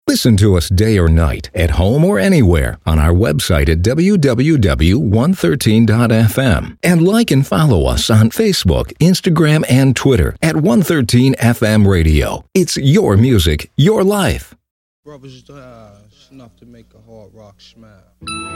Listen to us day or night, at home or anywhere, on our website at www.113.fm. And like and follow us on Facebook, Instagram, and Twitter at 113FM Radio. It's your music, your life. Brothers, it's enough to make a hard rock smile.